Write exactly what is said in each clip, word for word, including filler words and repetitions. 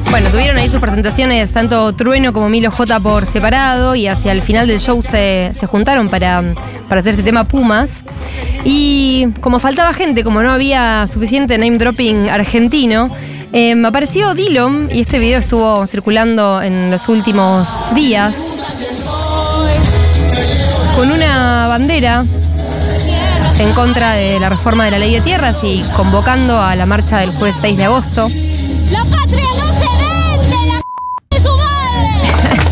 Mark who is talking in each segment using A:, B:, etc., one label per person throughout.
A: Bueno, tuvieron ahí sus presentaciones tanto Trueno como Milo J por separado y hacia el final del show se, se juntaron para, para hacer este tema Pumas. Y como faltaba gente, como no había suficiente name dropping argentino, eh, apareció Dillom y este video estuvo circulando en los últimos días con una bandera en contra de la reforma de la ley de tierras y convocando a la marcha del jueves seis de agosto.
B: ¡La patria no se vende! ¡La p de su madre!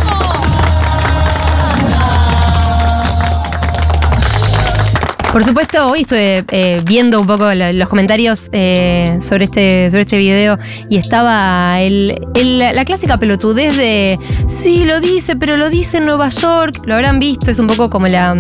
B: ¡Vamos!
A: Por supuesto, hoy estuve eh, viendo un poco la, los comentarios eh, sobre, este, sobre este video y estaba el, el, la clásica pelotudez de sí, lo dice, pero lo dice en Nueva York. Lo habrán visto, es un poco como la...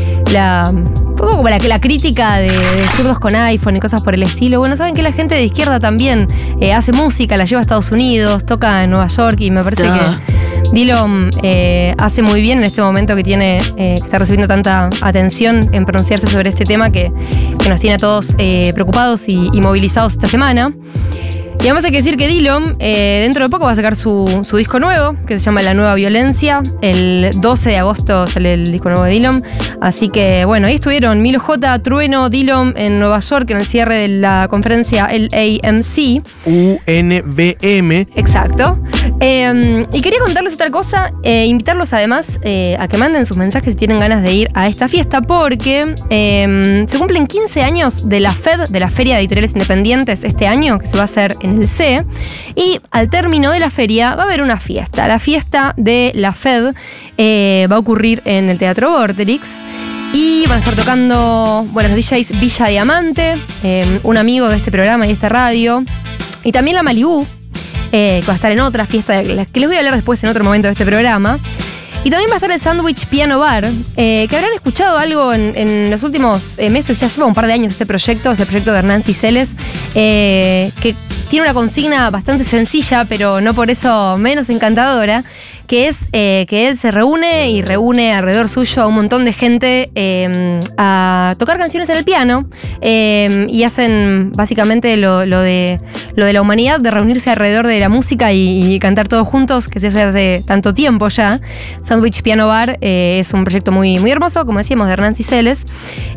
A: la Un poco como la, la crítica de, de zurdos con iPhone y cosas por el estilo. Bueno, saben que la gente de izquierda también eh, hace música, la lleva a Estados Unidos, toca en Nueva York y me parece ah. que Dillom eh, hace muy bien en este momento que tiene eh, que está recibiendo tanta atención en pronunciarse sobre este tema que, que nos tiene a todos eh, preocupados y, y movilizados esta semana. Y además hay que decir que Dillom eh, dentro de poco va a sacar su, su disco nuevo, que se llama La Nueva Violencia. El doce de agosto sale el disco nuevo de Dillom. Así que bueno, ahí estuvieron Milo J, Trueno, Dillom en Nueva York en el cierre de la conferencia L A M C.
C: U N V M.
A: Exacto. Eh, y quería contarles otra cosa, eh, invitarlos además eh, a que manden sus mensajes si tienen ganas de ir a esta fiesta, porque eh, se cumplen quince años de la F E D, de la Feria de Editoriales Independientes, este año, que se va a hacer en el C E, y al término de la feria va a haber una fiesta. La fiesta de la F E D eh, va a ocurrir en el Teatro Vorterix y van a estar tocando, bueno, los D Js Villa Diamante, eh, un amigo de este programa y de esta radio, y también la Malibú, eh, que va a estar en otra fiesta de la que les voy a hablar después en otro momento de este programa. Y también va a estar el Sandwich Piano Bar, eh, que habrán escuchado algo en, en los últimos eh, meses, ya lleva un par de años este proyecto, es el proyecto de Hernán Ciseles, eh, que tiene una consigna bastante sencilla, pero no por eso menos encantadora, que es eh, que él se reúne y reúne alrededor suyo a un montón de gente eh, a tocar canciones en el piano eh, y hacen básicamente lo, lo, de, lo de la humanidad, de reunirse alrededor de la música y, y cantar todos juntos, que se hace hace tanto tiempo ya. Sandwich Piano Bar eh, es un proyecto muy, muy hermoso, como decíamos, de Hernán Ciseles,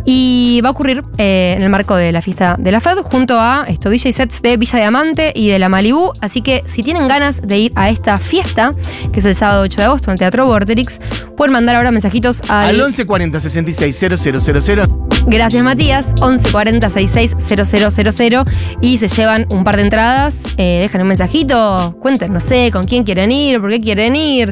A: y va a ocurrir eh, en el marco de la fiesta de la F E D junto a estos D J sets de Villa Diamante y de la Malibú. Así que si tienen ganas de ir a esta fiesta, que es el sábado ocho de agosto en el Teatro Vorterix, pueden mandar ahora mensajitos al,
C: al once cuarenta sesenta y seis cero cero cero cero.
A: Gracias, Matías. once cuarenta sesenta y seis cero cero cero cero y se llevan un par de entradas. Eh, dejan un mensajito, cuenten, no sé, con quién quieren ir, por qué quieren ir,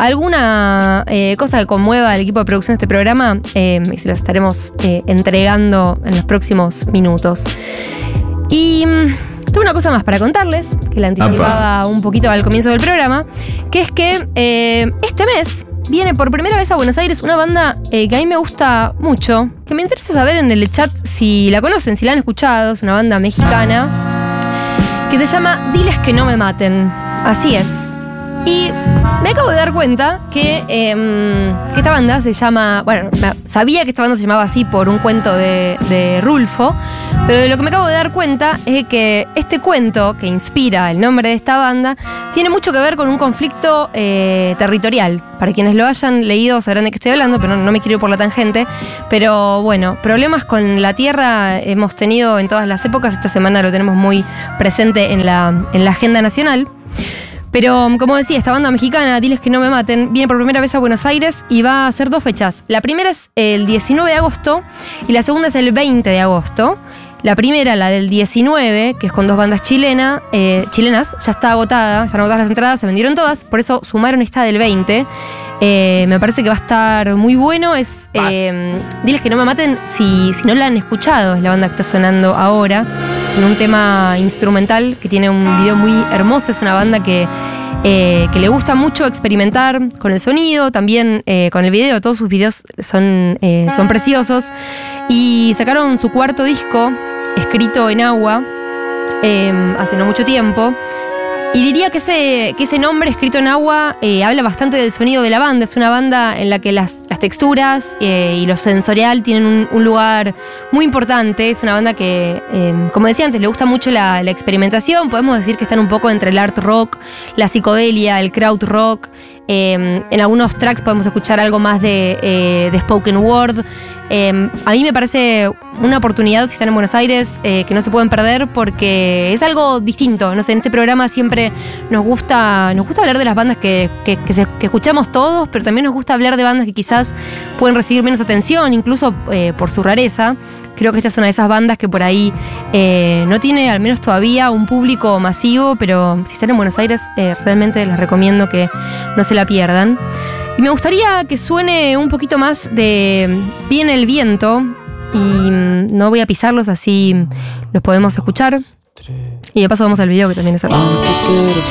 A: alguna eh, cosa que conmueva al equipo de producción de este programa, eh, y se las estaremos eh, entregando en los próximos minutos. Y tengo una cosa más para contarles, que la anticipaba Apa. un poquito al comienzo del programa, que es que eh, este mes viene por primera vez a Buenos Aires una banda eh, que a mí me gusta mucho, que me interesa saber en el chat si la conocen, si la han escuchado. Es una banda mexicana que se llama Diles que no me maten. Así es. Y me acabo de dar cuenta que, eh, que esta banda se llama... Bueno, sabía que esta banda se llamaba así por un cuento de, de Rulfo, pero de lo que me acabo de dar cuenta es que este cuento que inspira el nombre de esta banda tiene mucho que ver con un conflicto eh, territorial. Para quienes lo hayan leído sabrán de qué estoy hablando, pero no, no me quiero ir por la tangente. Pero bueno, problemas con la tierra hemos tenido en todas las épocas. Esta semana lo tenemos muy presente en la, en la agenda nacional. Pero, como decía, esta banda mexicana, Diles que no me maten, viene por primera vez a Buenos Aires y va a hacer dos fechas. La primera es el diecinueve de agosto y la segunda es el veinte de agosto. La primera, la del diecinueve, que es con dos bandas chilena, eh, chilenas, ya está agotada, están agotadas las entradas, se vendieron todas, por eso sumaron esta del veinte. Eh, me parece que va a estar muy bueno. Es eh, Diles que no me maten, si, si no la han escuchado, es la banda que está sonando ahora, en un tema instrumental que tiene un video muy hermoso. Es una banda que, eh, que le gusta mucho experimentar con el sonido, también eh, con el video. Todos sus videos son, eh, son preciosos. Y sacaron su cuarto disco, Escrito en Agua, eh, hace no mucho tiempo. Y diría que ese, que ese nombre escrito en agua eh, habla bastante del sonido de la banda. Es una banda en la que las, las texturas eh, y lo sensorial tienen un, un lugar muy importante. Es una banda que, eh, como decía antes, le gusta mucho la, la experimentación. Podemos decir que están un poco entre el art rock, la psicodelia, el kraut rock. Eh, en algunos tracks podemos escuchar algo más de, eh, de spoken word. Eh, a mí me parece una oportunidad, si están en Buenos Aires, eh, que no se pueden perder porque es algo distinto. No sé, en este programa siempre nos gusta, nos gusta hablar de las bandas que, que, que, se, que escuchamos todos, pero también nos gusta hablar de bandas que quizás pueden recibir menos atención, incluso eh, por su rareza. Creo que esta es una de esas bandas que por ahí eh, no tiene, al menos todavía, un público masivo, pero si están en Buenos Aires, eh, realmente les recomiendo que no se la pierdan. Y me gustaría que suene un poquito más de Viene el viento, y no voy a pisarlos, así los podemos escuchar. Y de paso vamos al video, que también es hermoso.